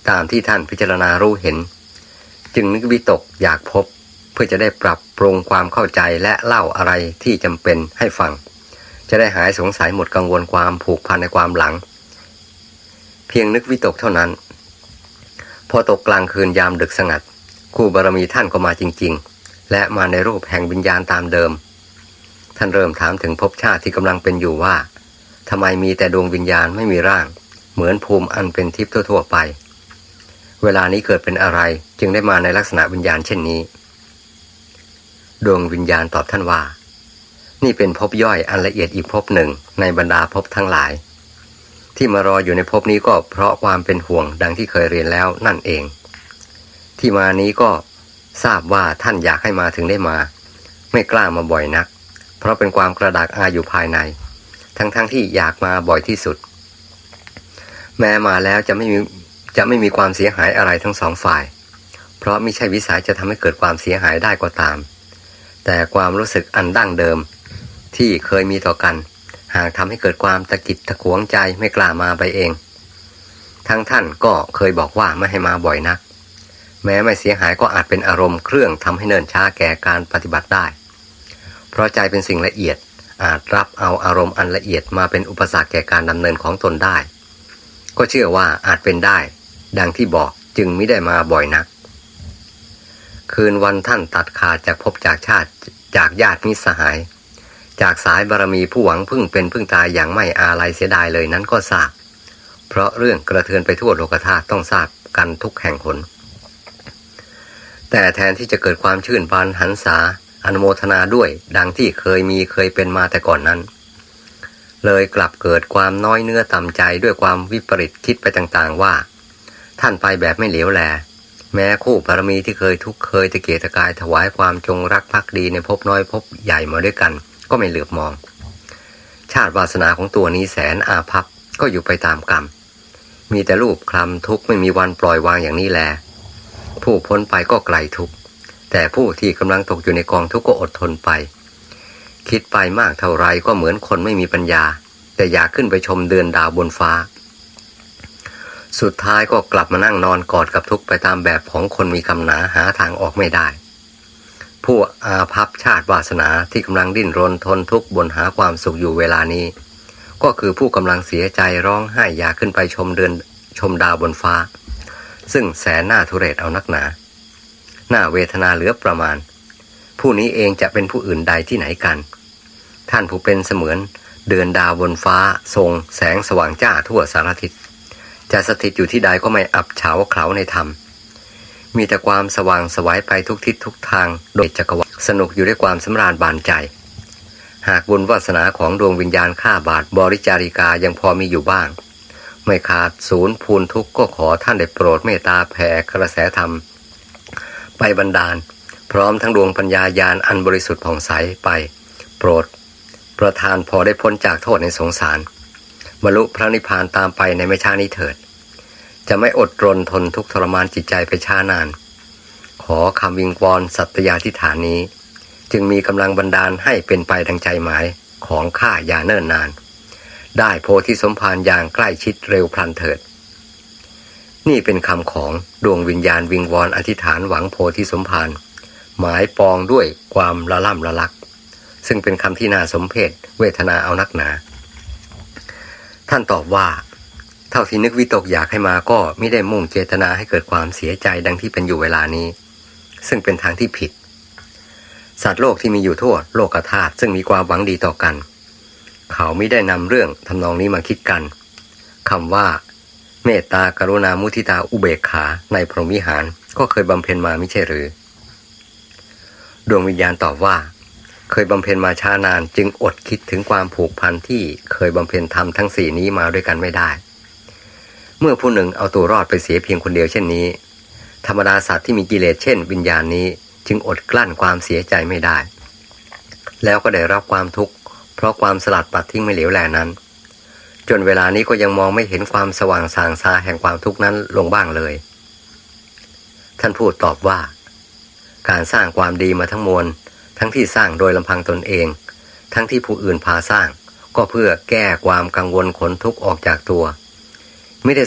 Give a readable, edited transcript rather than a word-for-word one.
ตามที่ท่านพิจารณารู้เห็นจึงนึกวิตกอยากพบเพื่อจะได้ปรับปรุงความเข้าใจและเล่าอะไรที่จำเป็นให้ฟังจะได้หายสงสัยหมดกังวลความผูกพันในความหลังเพียงนึกวิตกเท่านั้นพอตกกลางคืนยามดึกสงัดคู่บารมีท่านก็มาจริงๆและมาในรูปแห่งวิญญาณตามเดิมท่านเริ่มถามถึงภพชาติที่กำลังเป็นอยู่ว่าทำไมมีแต่ดวงวิญญาณไม่มีร่างเหมือนภูมิอันเป็นทิพย์ทั่วๆไปเวลานี้เกิดเป็นอะไรจึงได้มาในลักษณะวิญญาณเช่นนี้ดวงวิญญาณตอบท่านว่านี่เป็นภพย่อยอันละเอียดอีกภพหนึ่งในบรรดาภพทั้งหลายที่มารออยู่ในภพนี้ก็เพราะความเป็นห่วงดังที่เคยเรียนแล้วนั่นเองที่มานี้ก็ทราบว่าท่านอยากให้มาถึงได้มาไม่กล้ามาบ่อยนักเพราะเป็นความกระดากอาอยู่ภายในทั้งที่อยากมาบ่อยที่สุดแม้มาแล้วจะไม่มีความเสียหายอะไรทั้งสองฝ่ายเพราะมิใช่วิสัยจะทำให้เกิดความเสียหายได้ก็ตามแต่ความรู้สึกอันดั้งเดิมที่เคยมีต่อกันหากทำให้เกิดความตะกิดตะขวงใจไม่กล้ามาไปเองท่านก็เคยบอกว่าไม่ให้มาบ่อยนักแม้ไม่เสียหายก็อาจเป็นอารมณ์เครื่องทำให้เนิ่นช้าแก่การปฏิบัติได้เพราะใจเป็นสิ่งละเอียดอาจรับเอาอารมณ์อันละเอียดมาเป็นอุปสรรคแก่การดำเนินของตนได้ก็เชื่อว่าอาจเป็นได้ดังที่บอกจึงมิได้มาบ่อยนักคืนวันท่านตัดขาดจากภพจากชาติจากญาติมิตรสหายจากสายบารมีผู้หวังพึ่งเป็นพึ่งตายอย่างไม่อาลัยเสียดายเลยนั้นก็ทราบเพราะเรื่องกระเทือนไปทั่วโลกธาตุต้องทราบกันทุกแห่งหนแต่แทนที่จะเกิดความชื่นบานหันษาอนุโมทนาด้วยดังที่เคยเป็นมาแต่ก่อนนั้นเลยกลับเกิดความน้อยเนื้อต่ำใจด้วยความวิปริตคิดไปต่างๆว่าท่านไปแบบไม่เหลียวแลแม้คู่บารมีที่เคยทุกข์เคยตะเกียกตะกายถวายความจงรักภักดีในภพน้อยภพใหญ่มาด้วยกันก็ไม่เหลือบมองชาติวาสนาของตัวนี้แสนอาภัพก็อยู่ไปตามกรรมมีแต่รูปคลำทุกข์ไม่มีวันปล่อยวางอย่างนี้แลผู้พ้นไปก็ไกลทุกข์แต่ผู้ที่กำลังตกอยู่ในกองทุกข์ก็อดทนไปคิดไปมากเท่าไรก็เหมือนคนไม่มีปัญญาแต่อยากขึ้นไปชมเดือนดาวบนฟ้าสุดท้ายก็กลับมานั่งนอนกอดกับทุกข์ไปตามแบบของคนมีกำหนาหาทางออกไม่ได้ผู้อาภัพชาติวาสนาที่กำลังดิ้นรนทนทุกข์บนหาความสุขอยู่เวลานี้ก็คือผู้กำลังเสียใจร้องไห้อยากขึ้นไปชมเดือนชมดาวบนฟ้าซึ่งแสนน่าทุเรศเอานักหนาน่าเวทนาเหลือประมาณผู้นี้เองจะเป็นผู้อื่นใดที่ไหนกันท่านผู้เป็นเสมือนเดือนดาวบนฟ้าทรงแสงสว่างจ้าทั่วสารทิศจะสถิตอยู่ที่ใดก็ไม่อับเฉาเขลาในธรรมมีแต่ความสว่างไสวไปทุกทิศทุกทางโดยจักรวาลสนุกอยู่ด้วยความสำราญบานใจหากบุญวาสนาของดวงวิญญาณข้าบาทบริจาริกายังพอมีอยู่บ้างไม่ขาดศูนย์พูนทุกข์ก็ขอท่านได้โปรดเมตตาแผ่กระแสธรรมไปบันดาลพร้อมทั้งดวงปัญญาญาณอันบริสุทธิ์ผ่องใสไปโปรดประทานพอได้พ้นจากโทษในสงสารบรรลุพระนิพพานตามไปในไม่ช้านี้เถิดจะไม่อดรนทนทุกข์ทรมานจิตใจไปช้านานขอคำวิงวอนสัตยาธิฐานนี้จึงมีกำลังบันดาลให้เป็นไปดังใจหมายของข้าอย่าเนิ่นนานได้โพธิสมภารอย่างใกล้ชิดเร็วพลันเถิดนี่เป็นคำของดวงวิญญาณวิงวอนอธิษฐานหวังโพธิสมภารหมายปองด้วยความละล่ำละลักซึ่งเป็นคำที่น่าสมเพชเวทนาเอานักหนาท่านตอบว่าเท่าที่นึกวิตกอยากให้มาก็ไม่ได้มุ่งเจตนาให้เกิดความเสียใจดังที่เป็นอยู่เวลานี้ซึ่งเป็นทางที่ผิดสัตว์โลกที่มีอยู่ทั่วโลกธาตุซึ่งมีความหวังดีต่อกันเขาไม่ได้นำเรื่องทำนองนี้มาคิดกันคำว่าเมตตากรุณามุทิตาอุเบกขาในพรหมวิหารก็เคยบำเพ็ญมาไม่ใช่หรือดวงวิญญาณตอบว่าเคยบำเพ็ญมาช้านานจึงอดคิดถึงความผูกพันที่เคยบำเพ็ญธรรมทั้งสี่นี้มาด้วยกันไม่ได้เมื่อผู้หนึ่งเอาตัวรอดไปเสียเพียงคนเดียวเช่นนี้ธรรมดาสัตว์ที่มีกิเลสเช่นวิญญาณนี้จึงอดกลั้นความเสียใจไม่ได้แล้วก็ได้รับความทุกข์เพราะความสลัดปัดทิ้งไม่เหลวแลนั้นจนเวลานี้ก็ยังมองไม่เห็นความสว่างส่างซาแห่งความทุกข์นั้นลงบ้างเลยท่านพูดตอบว่าการสร้างความดีมาทั้งมวลทั้งที่สร้างโดยลำพังตนเองทั้งที่ผู้อื่นพาสร้างก็เพื่อแก้ความกังวลขนทุกข์ออกจากตัว